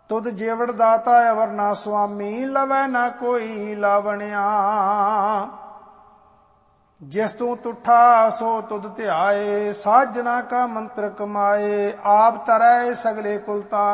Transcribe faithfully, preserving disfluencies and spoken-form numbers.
ਤੁਧ ਜੀਵੜ ਦਾਤਾ ਅਵਰ ਨਾ ਸੁਆਮੀ, ਲਵੈ ਨਾ ਕੋਈ ਲਾਵਣਿਆ। ਜਿਸ ਤੂੰ ਤੁਠਾ ਸੋ ਤੁਧ ਧਿਆਏ, ਸਾਜਨਾ ਕਾ ਮੰਤਰ ਕਮਾਏ। ਆਪ ਤਰੈ ਸਗਲੇ ਕੁਲ ਤਾਰੇ,